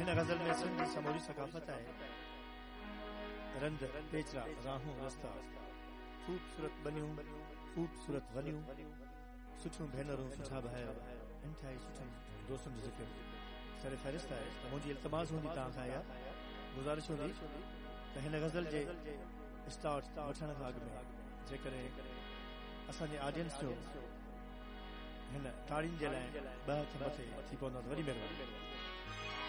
हिन गज़ल में सिंध जी समूरी सकाफ़त आहे। रंद पेचरा राहूं रस्ता ख़ूबसूरत बनियूं ख़ूबसूरत वनियूं सुठियूं भेनरूं सुठा भाइर इंतिहाई सुठनि दोस्तनि जो ज़िक्र सर फ़हरिस्त आहे। त मुंहिंजी इल्तमास हूंदी तव्हां खां या गुज़ारिश हूंदी त हिन गज़ल जे स्टार्ट वठण खां अॻु में जेकॾहिं असांजे ऑडियंस जो हिन ताड़ियुनि जे लाइ ॿ हथ मथे थी पवंदा त वॾी महिरबानी।